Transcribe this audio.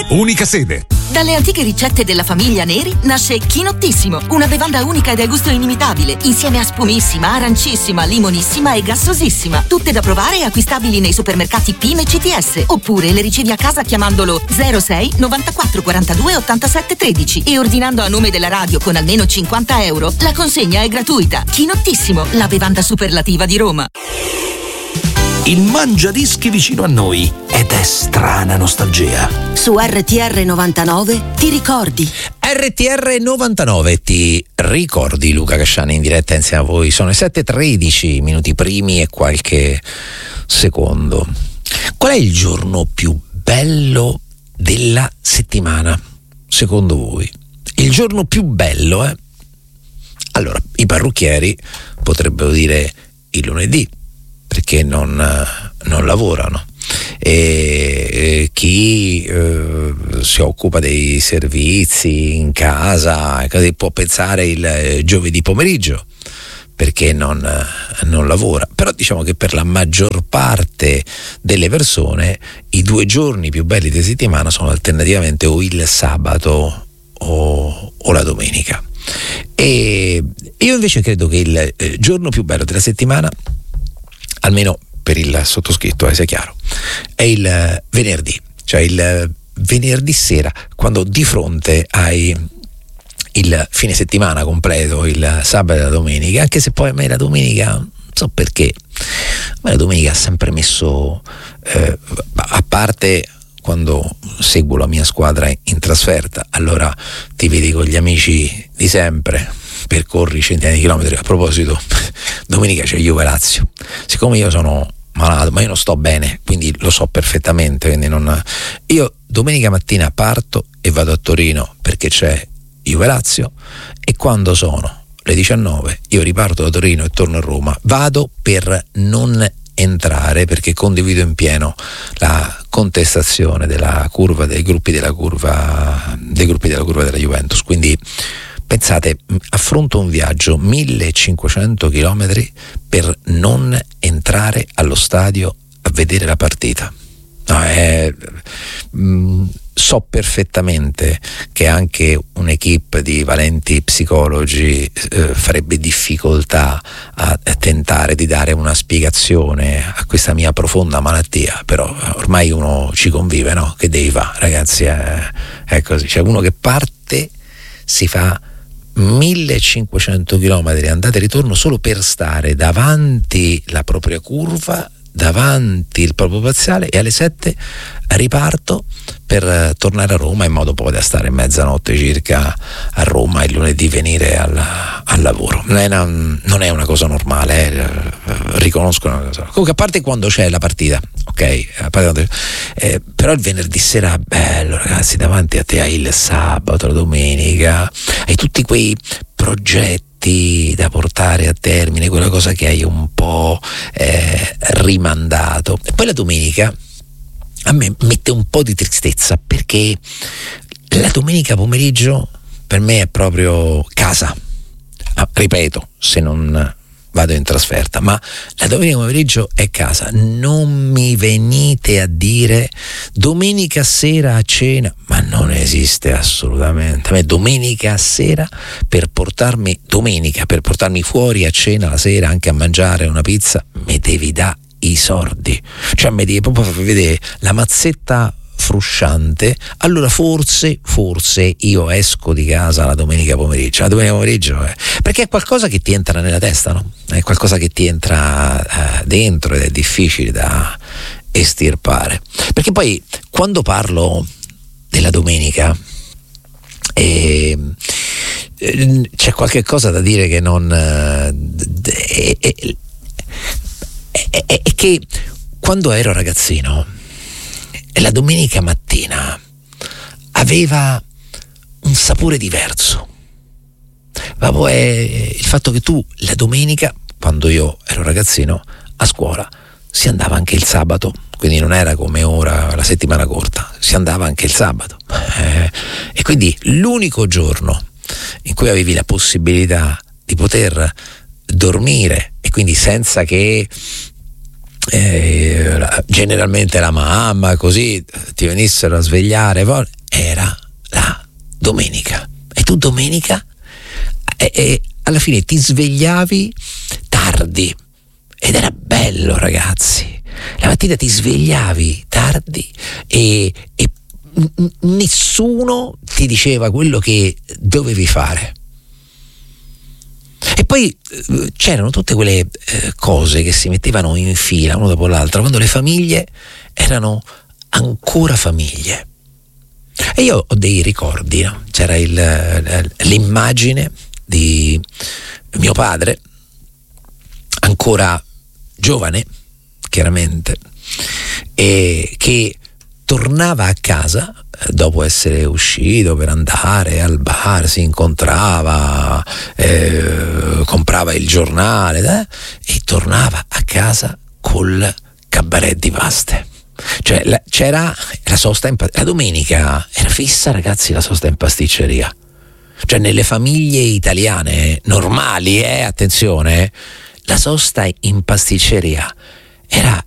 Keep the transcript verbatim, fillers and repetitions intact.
unica sede. Dalle antiche ricette della famiglia Neri nasce Chinottissimo, una bevanda unica e dal gusto inimitabile, insieme a spumissima, arancissima, limonissima e gassosissima. Tutte da provare e acquistabili nei supermercati P I M e C T S. Oppure le ricevi a casa chiamandolo zero sei novantaquattro quarantadue ottantasette tredici e ordinando a nome della radio con almeno cinquanta euro. La consegna è gratuita. Chinottissimo, la bevanda superlativa di Roma. Il mangiadischi vicino a noi ed è strana nostalgia. Su R T R novantanove ti ricordi. R T R novantanove ti ricordi, Luca Casciani in diretta insieme a voi. Sono le sette e tredici, minuti primi e qualche secondo. Qual è il giorno più bello della settimana, secondo voi? Il giorno più bello, eh? Allora, i parrucchieri potrebbero dire il lunedì, perché non, non lavorano, e, e chi eh, si occupa dei servizi in casa così può pensare il giovedì pomeriggio, perché non, non lavora. Però diciamo che per la maggior parte delle persone i due giorni più belli della settimana sono alternativamente o il sabato o, o la domenica. E io invece credo che il eh, giorno più bello della settimana, almeno per il sottoscritto, eh, sia chiaro, è il venerdì, cioè il venerdì sera, quando di fronte hai il fine settimana completo, il sabato e la domenica, anche se poi a me la domenica, non so perché, a me la domenica ha sempre messo, eh, a parte quando seguo la mia squadra in trasferta, allora ti vedi con gli amici di sempre, percorri centinaia di chilometri. A proposito, domenica c'è Juve Lazio. Siccome io sono malato, ma io non sto bene, quindi lo so perfettamente, quindi non... io domenica mattina parto e vado a Torino perché c'è Juve Lazio, e quando sono le diciannove io riparto da Torino e torno a Roma. Vado per non entrare, perché condivido in pieno la contestazione della curva, dei gruppi della curva, dei gruppi della curva della Juventus. Quindi pensate, affronto un viaggio millecinquecento chilometri per non entrare allo stadio a vedere la partita. No, è, mh, so perfettamente che anche un'equipe di valenti psicologi eh, farebbe difficoltà a, a tentare di dare una spiegazione a questa mia profonda malattia, però ormai uno ci convive, no? Che devi fare, ragazzi, è, è così. C'è uno che parte, si fa millecinquecento chilometri andata e ritorno solo per stare davanti la propria curva, davanti il proprio parziale, e alle sette riparto per tornare a Roma, in modo poi da stare mezzanotte circa a Roma e lunedì venire al, al lavoro. Non è una, non è una cosa normale, eh, riconosco una cosa. Comunque, a parte quando c'è la partita, ok, a parte, eh, però il venerdì sera bello, ragazzi, davanti a te hai il sabato, la domenica, hai tutti quei progetti da portare a termine, quella cosa che hai un po' eh, rimandato. E poi la domenica a me mette un po' di tristezza, perché la domenica pomeriggio per me è proprio casa. Ah, ripeto, se non vado in trasferta, ma la domenica pomeriggio è casa. Non mi venite a dire domenica sera a cena, ma non esiste assolutamente. A me domenica sera per portarmi domenica per portarmi fuori a cena la sera, anche a mangiare una pizza, mi devi dare i sordi, cioè mi devi proprio far vedere la mazzetta frusciante. Allora forse forse io esco di casa la domenica pomeriggio. La domenica pomeriggio è, perché è qualcosa che ti entra nella testa, no? È qualcosa che ti entra eh, dentro ed è difficile da estirpare. Perché poi quando parlo della domenica eh, eh, c'è qualche cosa da dire che non eh, è, è, è, è, è che quando ero ragazzino la domenica mattina aveva un sapore diverso. Vabbè, è il fatto che tu la domenica, quando io ero ragazzino, a scuola si andava anche il sabato, quindi non era come ora la settimana corta, si andava anche il sabato, eh, e quindi l'unico giorno in cui avevi la possibilità di poter dormire, e quindi senza che Eh, generalmente la mamma così ti venissero a svegliare, era la domenica. E tu domenica e, e alla fine ti svegliavi tardi ed era bello, ragazzi. La mattina ti svegliavi tardi e, e n- nessuno ti diceva quello che dovevi fare. E poi eh, c'erano tutte quelle eh, cose che si mettevano in fila uno dopo l'altro quando le famiglie erano ancora famiglie. E io ho dei ricordi, no? C'era il, l'immagine di mio padre ancora giovane, chiaramente, e che tornava a casa dopo essere uscito per andare al bar, si incontrava, eh, comprava il giornale eh, e tornava a casa col cabaret di paste. Cioè la, c'era la sosta in la domenica era fissa, ragazzi, la sosta in pasticceria. Cioè nelle famiglie italiane normali, eh, attenzione, la sosta in pasticceria era